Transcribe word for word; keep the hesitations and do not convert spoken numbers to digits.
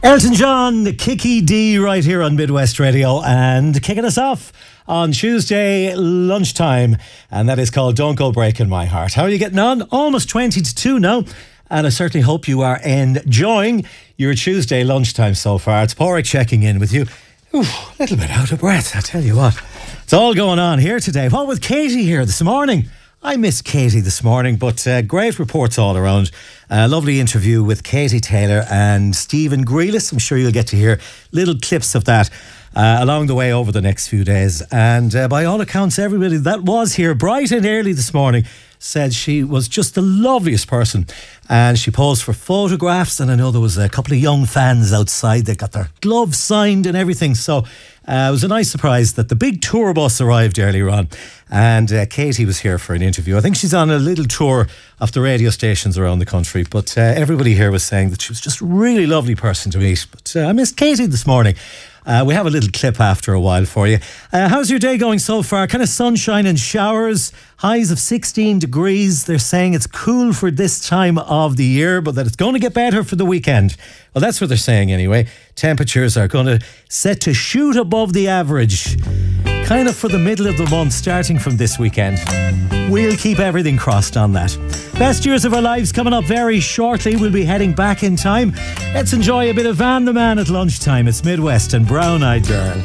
Elton John, Kiki D right here on Midwest Radio, and kicking us off on Tuesday lunchtime, and that is called Don't Go Breaking My Heart. How are you getting on? Almost twenty to two now, and I certainly hope you are enjoying your Tuesday lunchtime so far. It's Porrick checking in with you. Ooh, a little bit out of breath, I tell you what. It's all going on here today. What with Katie here this morning? I missed Katie this morning, but uh, great reports all around. A lovely interview with Katie Taylor and Stephen Grealis. I'm sure you'll get to hear little clips of that uh, along the way over the next few days. And uh, by all accounts, everybody that was here bright and early this morning said she was just the loveliest person, and she posed for photographs, and I know there was a couple of young fans outside that got their gloves signed and everything. So uh, it was a nice surprise that the big tour bus arrived earlier on, and uh, Katie was here for an interview. I think she's on a little tour of the radio stations around the country, but uh, everybody here was saying that she was just a really lovely person to meet. But uh, I missed Katie this morning. Uh, we have a little clip after a while for you. Uh, how's your day going so far? Kind of sunshine and showers, highs of sixteen degrees. They're saying it's cool for this time of the year, but that it's going to get better for the weekend. Well, that's what they're saying anyway. Temperatures are going to set to shoot above the average, kind of for the middle of the month, starting from this weekend. We'll keep everything crossed on that. Best years of our lives coming up very shortly. We'll be heading back in time. Let's enjoy a bit of Van the Man at lunchtime. It's Midwest and Brown Eyed Girl.